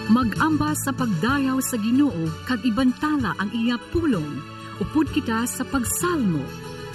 Mag-amba sa pagdayaw sa Ginoo kag ibantala ang iya pulong. Upod kita sa pagsalmo.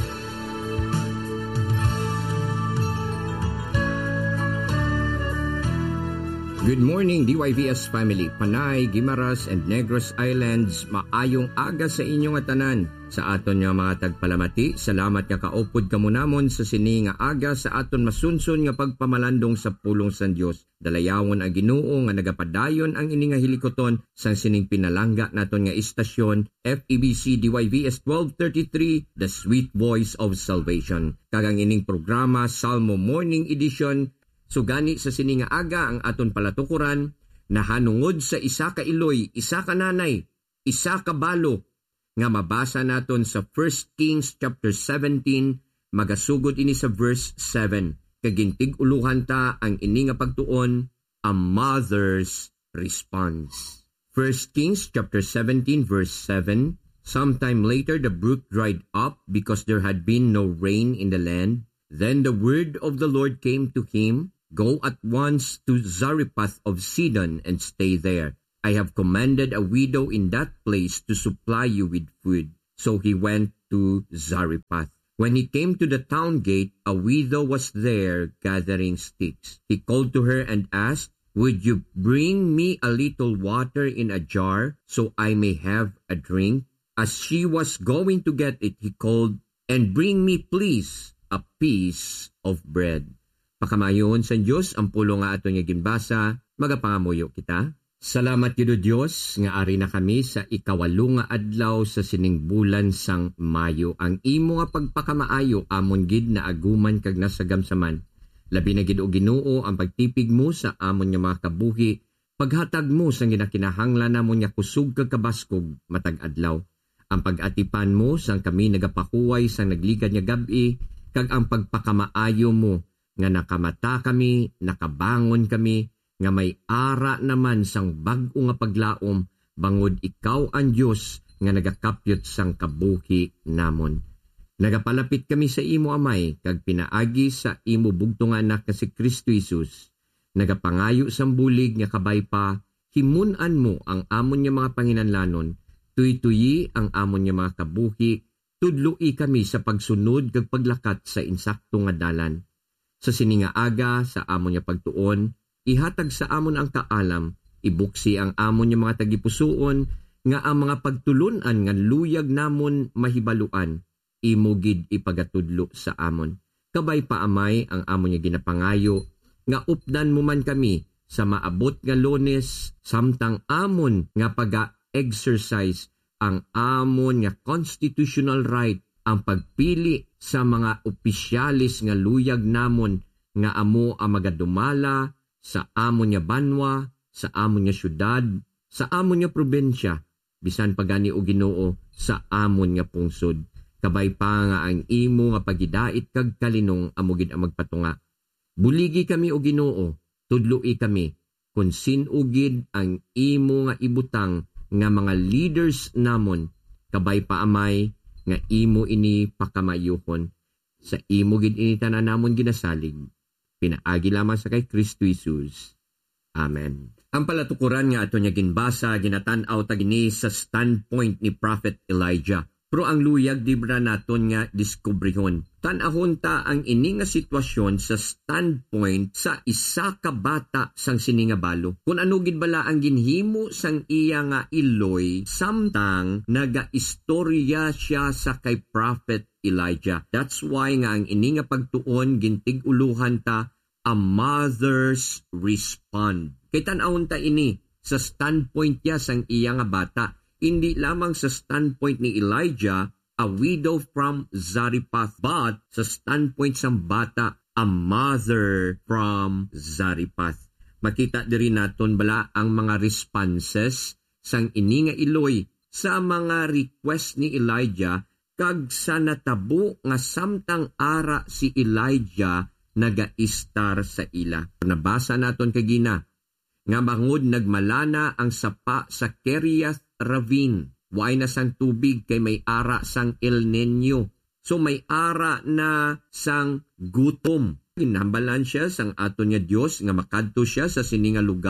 Good morning, DYVS family. Panay, Guimaras, and Negros Islands. Maayong aga sa inyong atanan. Sa aton nga mga tagpalamati, salamat nga kaupod kamo namon sa sini nga aga sa aton masunson nga pagpamalandong sa pulong san Dios. Dalayawon ang Ginoo nga nagapadayon ang ini nga hilikoton sang sining pinalangga naton nga istasyon FEBC DYVS 1233, The Sweet Voice of Salvation. Kagang ining programa Salmo Morning Edition. Sugani sa sini nga aga ang aton palatukuran na hanungod sa isa ka iloy, isa ka nanay, isa ka balo nga mabasa naton sa 1 Kings chapter 17 magasugod ini sa verse 7. Kagintig uluhan ta ang ini nga pagtuon, a mother's response. 1 Kings chapter 17 verse 7. Sometime later the brook dried up because there had been no rain in the land. Then the word of the Lord came to him, "Go at once to Zarephath of Sidon and stay there. I have commanded a widow in that place to supply you with food." So he went to Zarephath. When he came to the town gate, a widow was there gathering sticks. He called to her and asked, "Would you bring me a little water in a jar so I may have a drink?" As she was going to get it, he called, "And bring me, please, a piece of bread." Pakamayon sa Diyos ang pulo nga ato nga ginbasa, magapangamuyo kita. Salamat yudo Diyos nga ari na kami sa ikawalo nga adlaw sa sining bulan sang Mayo. Ang imo nga pagpakamaayo amon gid na aguman kag nasagamsaman. Labi na gid o Ginoo ang pagtipig mo sa amon nga mga kabuhi, paghatag mo sa ginakinahanglan namon nga kusog kag kabaskog matag adlaw. Ang pag-atipan mo sang kami nagapakuway sang nagligad nga gabi, kag ang pagpakamaayo mo nga nakamata kami, nakabangon kami, nga may ara naman sang bag-o nga paglaom, bangod ikaw ang Diyos nga nagakapyot sang kabuhi namon. Nagapalapit kami sa imo amay, kag pinaagi sa imo bugtong anak nga si Kristo Jesus. Nagapangayo sang bulig nga kabay pa, himun-an mo ang amon nga mga panginanlanon, tuy-tuyi ang amon nga mga kabuhi, tudloi kami sa pagsunod kag paglakat sa insakto nga dalan. Sa sininga aga sa amon nga pagtuon, ihatag sa amon ang kaalam, ibuksi ang amon nga mga tagipusoon, nga ang mga pagtulunan nga luyag namon mahibaluan, imugid ipagatudlo sa amon. Kabay paamay ang amon nga ginapangayo, nga updan mo man kami sa maabot nga Lunes, samtang amon nga paga-exercise ang amon nga constitutional right, ang pagpili sa mga opisyalis nga luyag namon nga amo ang magadumala sa amon nga banwa, sa amon nga syudad, sa amon nga probensya, bisan pagani o Ginoo sa amon nga pungsod. Kabay pa nga ang imo nga pagidait kag kalinong amugid ang magpatunga. Buligi kami o Ginoo, tudloi kami, kung sinugid ang imo nga ibutang nga mga leaders namon, kabay pa amay, nga imo ini pakamayuhon. Sa imo gid ini tanan namon ginasalig. Pinaagi lamang sa kay Kristo Jesus. Amen. Ang palatukuran nga ato niya ginbasa, ginatan-aw tagini sa standpoint ni Prophet Elijah. Pero ang luyag dibra naton nga diskubrihon. Tanahon ta ang ini nga sitwasyon sa standpoint sa isa ka bata sang sininga balo. Kung ano gid bala ang ginhimo sang iya nga iloy, samtang nagaistorya siya sa kay Prophet Elijah. That's why nga ang ini nga pagtuon gintig uluhan ta, a mother's respond. Kay tan-awon ta ini sa standpoint ya sang iya nga bata. Hindi lamang sa standpoint ni Elijah, a widow from Zarephath, but sa standpoint sang bata, a mother from Zarephath. Makita diri naton bala ang mga responses sang ini nga iloy sa mga request ni Elijah, kag sa natabo nga samtang ara si Elijah nagaistar sa ila. Nabasa naton kagina nga bangod nagmalana ang sapa sa Keriath Ravine. Way na sang tubig kay may ara sang El Nino. So may ara na sang gutom. Ginhambalan siya sang aton nga Dios nga makadto siya sa sininga lugar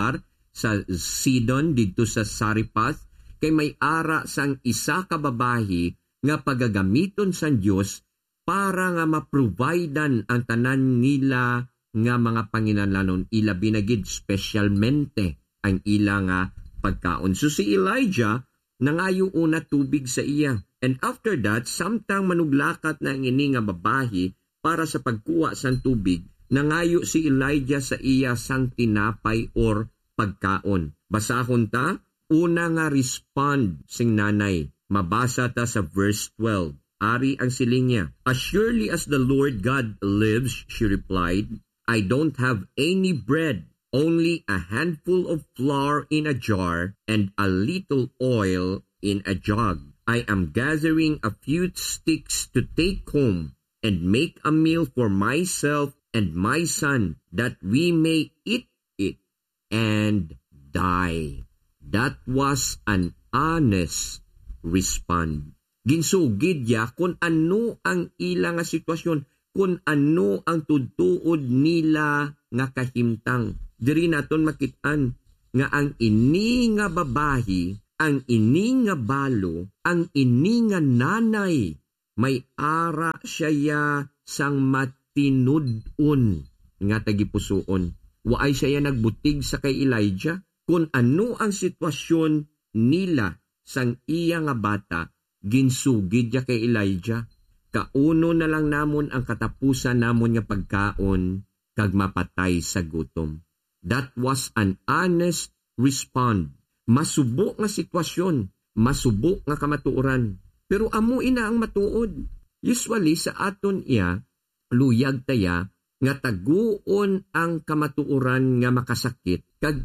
sa Sidon didto sa Saripath, kay may ara sang isa ka babayi nga pagagamiton sang Dios para nga ma-providean ang tanan nila nga mga panginahanglanon, ila binagid specialmente ang ila nga pagkaon. So si Elijah nangayo una tubig sa iya. And after that, samtang manuglakat na ang ini nga babahi para sa pagkuha sang tubig, nangayo si Elijah sa iya sang tinapay or pagkaon. Basahon ta, una nga respond sing nanay. Mabasa ta sa verse 12. Ari ang siling niya. As surely as the Lord God lives, she replied, I don't have any bread, only a handful of flour in a jar and a little oil in a jug. I am gathering a few sticks to take home and make a meal for myself and my son, that we may eat it and die. That was an honest response. Ginsugid ya kung ano ang ilang nga sitwasyon, kung ano ang tudtuod nila nga kahimtang. Diri naton makitaan nga ang ini nga babahi, ang ini nga balo, ang ini nga nanay, may ara siya sang matinudon nga tagipusoon. Waay siya nagbutig sa kay Elijah kung ano ang sitwasyon nila sang iya nga bata, ginsugid ya kay Elijah. Kauno na lang namon ang katapusan namon nga pagkaon kag mapatay sa gutom. That was an honest response. Masubok nga sitwasyon, masubok nga kamatuoran. Pero amo ina ang matuod. Usually sa aton iya, luyag taya nga taguon ang kamatuoran nga makasakit kag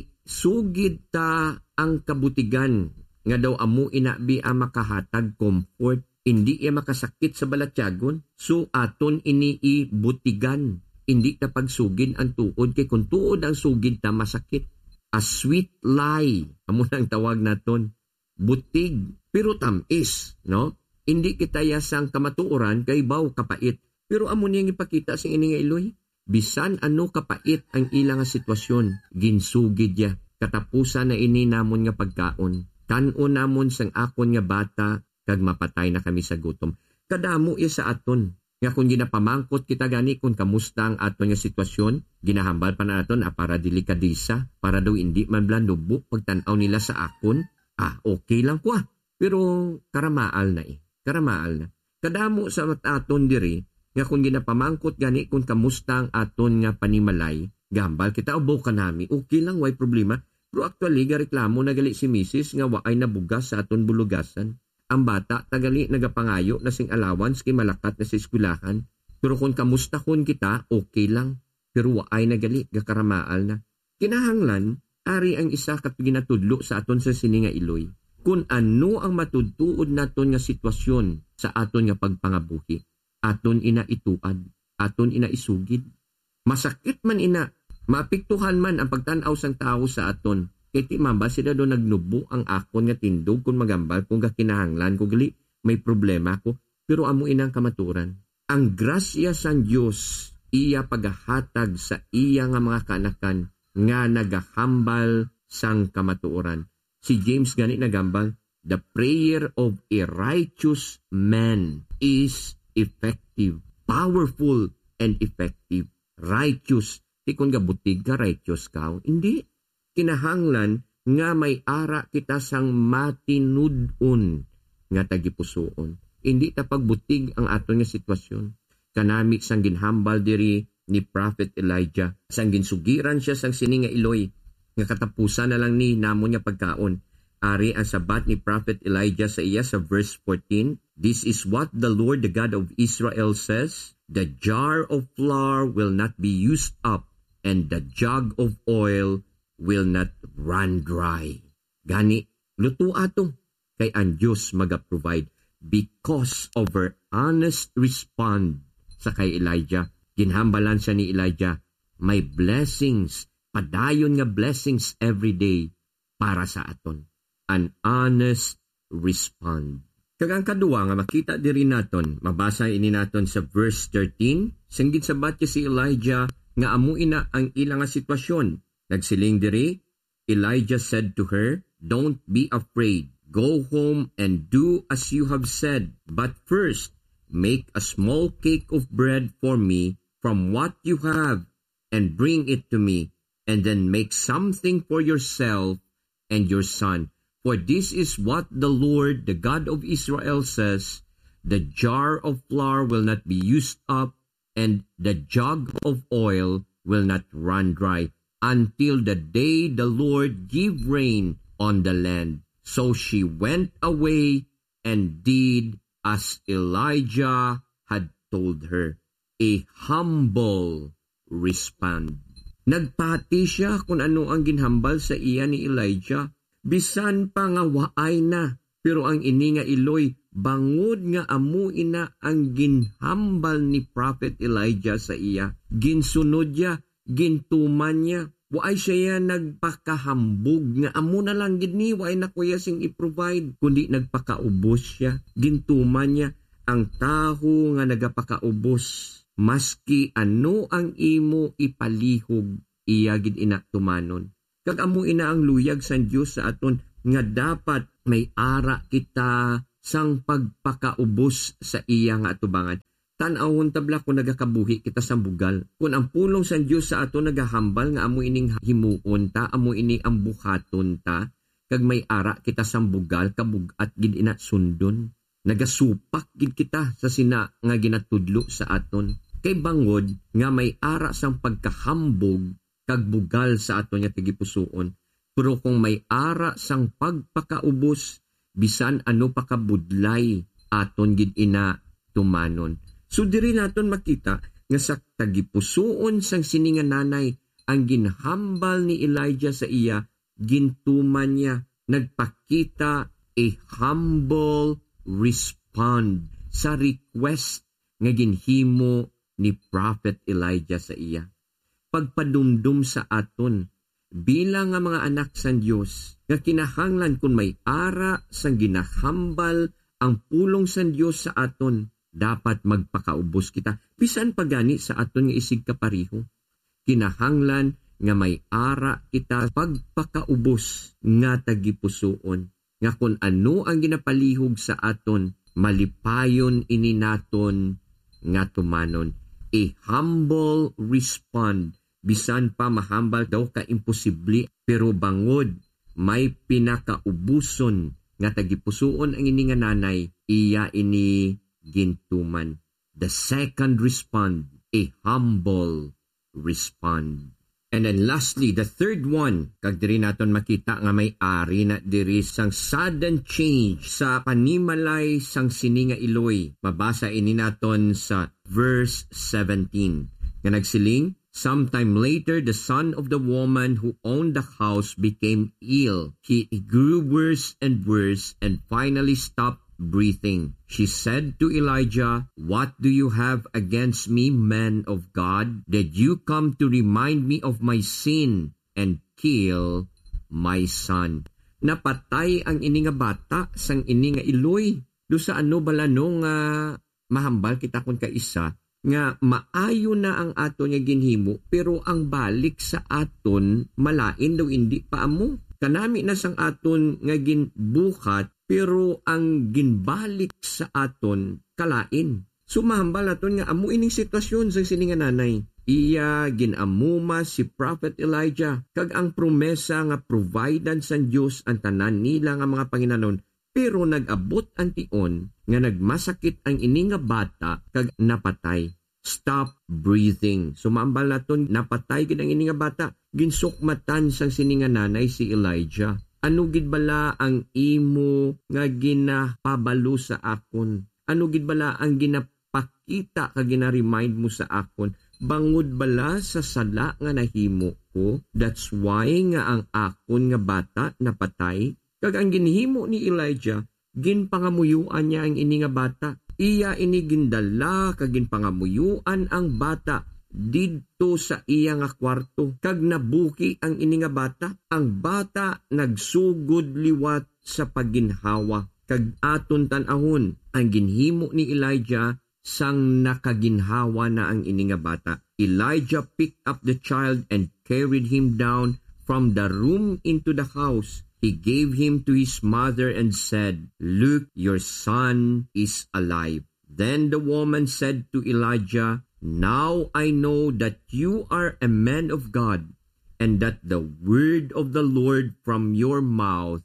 isugid ta ang kabutigan nga daw amo inabi ang makahatag comfort. Hindi iya makasakit sa balatyagon, so aton ini butigan. Hindi ta pagsugid ang tuod, kay kung tuod ang sugid ta masakit. A sweet lie, amo nang tawag naton. Butig, pero tamis, no? Hindi kita yasang kamatuoran kay baw kapait. Pero amo niyang ipakita sa ini nga iloy. Bisan ano kapait ang ilang sitwasyon, ginsugid ya. Katapusan na ini namon nga pagkaon. Kanon namon sang akon nga bata, kag mapatay na kami sa gutom. Kadamo iya sa aton. Nga kung ginapamangkot kita gani kung kamusta ang aton nga sitwasyon, ginahambal pa na aton para delikadisa, para daw hindi man blandubo pagtanaw nila sa akon. Okay lang ko. Pero karamaal na karamaal na. Kadamo sa aton diri, nga kung ginapamangkot gani kung kamusta ang aton nga panimalay, gambal kita ubo ka nami, okay lang, way problema. Pero actually, gareklamo na gali si Mrs. nga waay nabugas sa aton bulugasan. Ang bata, tagali nagapangayo na sing allowance kay malakat na sa eskwelahan. Pero kung kamusta kun kita, okay lang. Pero waay nagali, gakaramaal na. Kinahanglan, ari ang isa kat ginatudlo sa aton sa sininga iloy. Kung ano ang matudtuod naton nga sitwasyon sa aton nga pagpangabuhi. Aton ina ituad, aton ina isugid. Masakit man ina, maapektuhan man ang pagtanaw sang tao sa aton. Kaya ti mamba sila doon nagnubo ang akon nga tindog kung magambal kung kakinahanglan ko gali may problema ko. Pero amo inang kamaturan. Ang grasya sang Diyos iya pagahatag sa iya nga mga kanakan nga nagahambal sang kamatuoran. Si James gani nagambal, the prayer of a righteous man is effective, powerful and effective. Righteous. Di kung gabutig ka, righteous ka. Hindi. Kinahanglan nga may ara kita sang matinudon nga tagipusoon. Hindi ta pagbutig ang aton nga sitwasyon. Kanami sang ginhambal diri ni Prophet Elijah. Sang ginsugiran siya sang sininga iloy. Nga katapusan na lang ni namon nga pagkaon. Ari ang sabat ni Prophet Elijah sa iya sa verse 14. This is what the Lord, the God of Israel says. The jar of flour will not be used up, and the jug of oil will not run dry. Gani, luto ato kay ang Diyos mag-provide because of her honest response sa kay Elijah. Ginhambalan siya ni Elijah, may blessings, padayon nga blessings every day para sa aton. An honest response. Kagang kadua nga makita diri naton, mabasa ini naton sa verse 13, sanggit sabat si Elijah nga amuin na ang ilang sitwasyon. Nagsiling diri, Elijah said to her, "Don't be afraid. Go home and do as you have said. But first, make a small cake of bread for me from what you have and bring it to me. And then make something for yourself and your son. For this is what the Lord, the God of Israel, says, the jar of flour will not be used up, and the jug of oil will not run dry, until the day the Lord give rain on the land." So she went away and did as Elijah had told her. A humble response. Nagpati siya kung ano ang ginhambal sa iya ni Elijah. Bisan pa nga waay na. Pero ang ini nga Iloy, bangod nga amuin na ang ginhambal ni Prophet Elijah sa iya. Ginsunod niya, gintuman niya. Waay siya nagpakahambog nga amo na lang gid ni waay na kuya sing i-provide. Kundi nagpakaubos siya. Gintuman niya ang taho nga nagapakaubos. Maski ano ang imo ipalihog, iya gid ina tumanon. Kag amo ina ang luyag sa Dios sa aton nga dapat may ara kita sang pagpakaubos sa iya nga atubangan. Tan-awon tabla kung nagakabuhi kita sa bugal. Kung ang pulong sa Dios sa aton nagahambal nga amo ining himuon ta, amo ini ang buhaton ta, kag may ara kita sa bugal kabugat gid ina sundon. Nagasupak gid kita sa sina nga ginatudlo sa aton. Kay bangod nga may ara sang pagkahambog kag bugal sa aton nga tigipusoon. Pero kung may ara sang pagpakaubos, bisan ano pa kabudlay aton gid ina tumanon. So diri naton makita nga sa tagipusoon sang sininga nanay ang ginhambal ni Elijah sa iya, gintuman niya, nagpakita a humble respond sa request nga ginhimo ni Prophet Elijah sa iya. Pagpadumdum sa aton, bilang nga mga anak sa Diyos, nga kinahanglan kung may ara sang ginahambal ang pulong sa Diyos sa aton, dapat magpakaubos kita. Bisan pagani sa aton nga isig kapariho. Kinahanglan nga may ara kita pagpakaubos nga tagipusoon. Nga kung ano ang ginapalihog sa aton, malipayon ini naton nga tumanon. A humble respond. Bisan pa mahambal daw ka imposible, pero bangod may pinakaubuson nga tagipusoon ang ini nga nanay, iya ini gintuman. The second respond, a humble respond. And then lastly, the third one, kag diri naton makita nga may ari na diri sang sudden change sa panimalay sang sini nga Iloy. Mabasa ini naton sa verse 17. Nga nagsiling, sometime later, the son of the woman who owned the house became ill. He grew worse and worse and finally stopped breathing. She said to Elijah, "What do you have against me, man of God? Did you come to remind me of my sin and kill my son?" Napatay ang ini nga bata sang ini nga Iloy. Do sa ano bala no nga mahambal kita kun kaisa nga maayo na ang aton nga ginhimo, pero ang balik sa aton malain daw indi pa amo. Kanami na sang aton nga ginbuhat, pero ang ginbalik sa aton kalain. So mahambal aton nga amo ining sitwasyon sa sininga nanay. Iya ginamuma si Prophet Elijah, kag ang promesa nga providan sa Dios ang tanan nila nga mga panginanon, pero nag-abot ang tion nga nagmasakit ang ini nga bata kag napatay. Stop breathing. So maambal naton napatay gid ang ini nga bata. Ginsukmatan sang sininga nanay si Elijah. Ano gid bala ang imo nga ginapabalo sa akon? Ano gid bala ang ginapakita kag gina-remind mo sa akon? Bangod bala sa sala nga nahimo ko? That's why nga ang akon nga bata napatay. Kag ang ginhimo ni Elijah, ginpangamuyuan niya ang ini nga bata. Iya ini gindala kag ginpangamuyuan ang bata didto sa iya nga kwarto. Kag nabuki ang ini nga bata. Ang bata nagsugod liwat sa pagginhawa. Kag aton tan-ahon ang ginhimo ni Elijah sang nakaginhawa na ang ini nga bata. Elijah picked up the child and carried him down from the room into the house, he gave him to his mother and said, "Look, your son is alive." Then the woman said to Elijah, "Now I know that you are a man of God, and that the word of the Lord from your mouth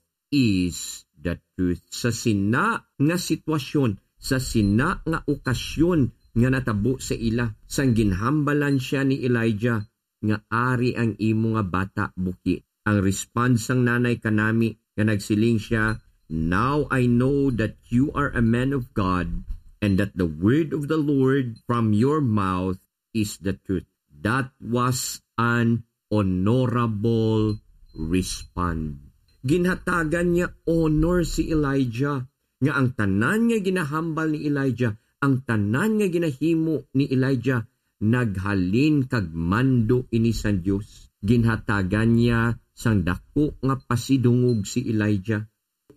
is the truth." Sa sina nga sitwasyon, sa sina nga okasyon nga natabo sa ila, sang ginhambalan siya ni Elijah, nga ari ang imo nga bata buki. Ang response sang nanay kanami nga nagsiling siya, "Now I know that you are a man of God, and that the word of the Lord from your mouth is the truth." That was an honorable response. Ginhatagan niya honor si Elijah, nga ang tanan nga ginahambal ni Elijah, ang tanan nga ginahimo ni Elijah, naghalin kag mando ini sa Dios. Ginhatagan niya sang dako nga pasidungog si Elijah.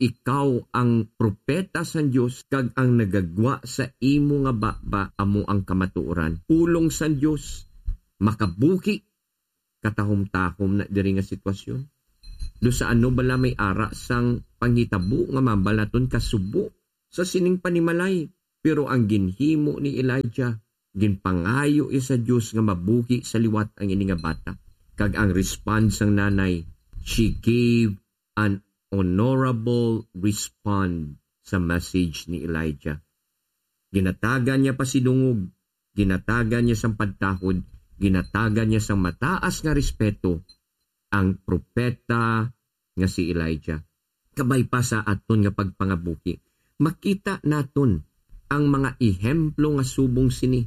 Ikaw ang propeta sa Dios, kag ang nagagwa sa imo nga baba amo ang kamatuoran. Pulong sa Dios, makabuki katahom-tahom na diri nga sitwasyon. Do sa ano bala may ara sang panghitabo nga mabalaton kasubo sa sining panimalay. Pero ang ginhimo ni Elijah, ginpangayo sa Dios nga mabuki sa liwat ang ini nga bata. Kag ang response ng nanay, she gave an honorable response sa message ni Elijah. Ginatagan niya pasidungog, ginatagan niya sang pagtahod, ginatagan niya sang mataas nga respeto ang propeta nga si Elijah. Kabay pa sa aton nga pagpangabuki, makita naton ang mga ehemplo nga subong sini,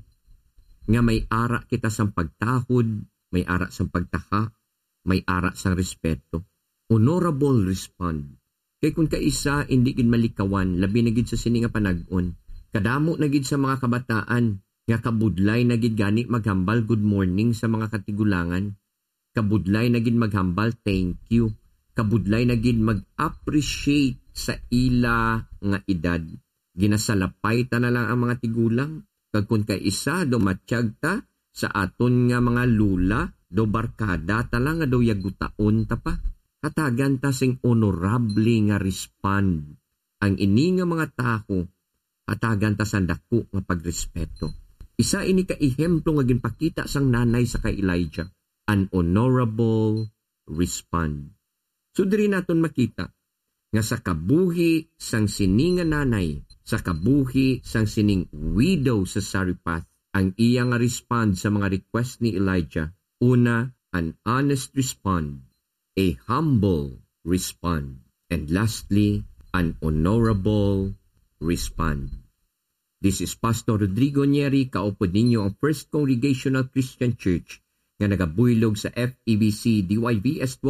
nga may ara kita sang pagtahod, may ara sang pagtaha, may ara sang respeto. Honorable respond. Kay kung kaisa, hindi gid malikawan, labi na gid sa sini nga panag-on. Kadamo na gid sa mga kabataan, nga kabudlay na gid gani maghambal good morning sa mga katigulangan. Kabudlay na gid maghambal thank you. Kabudlay na gid mag-appreciate sa ila nga edad. Ginasalapay ta na lang ang mga tigulang. Kag kung kaisa, do matsyag ta sa aton nga mga lula, do barkada ta lang nga do yagutaon ta pa. Hatagan ta sing honorable nga respond. Ang ini nga mga tao, hatagan ta sa dako nga pagrespeto. Isa ini ka ehemplo nga ginpakita sang nanay sa kay Elijah, an honorable respond. So diri naton makita nga sa kabuhi sang sining nga nanay, sa kabuhi sang sining widow sa Sarephath, ang iya nga respond sa mga request ni Elijah. Una, an honest respond, a humble respond, and lastly, an honorable respond. This is Pastor Rodrigo Nieri, kaupod ninyo ang First Congregational Christian Church nga nagabuylog sa FEBC DYVS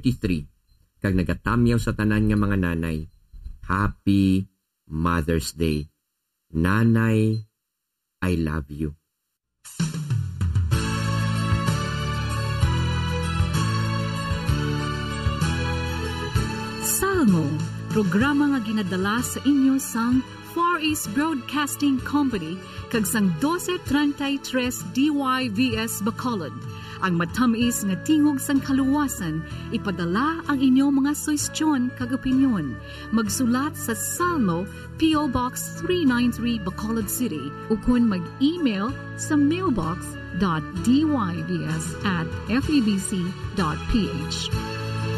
1233 kag nagatamyaw sa tanan nga mga nanay. Happy Mother's Day. Nanay, I love you. Salmo, programa nga ginadala sa inyo sang Far East Broadcasting Company kag sang 1233 DYVS Bacolod. Ang matamis nga tingog sang kaluwasan, ipadala ang inyong mga suwestyon kag opinyon. Magsulat sa Salmo, P.O. Box 393 Bacolod City, ukon mag-email sa mailbox.dybs@febc.ph.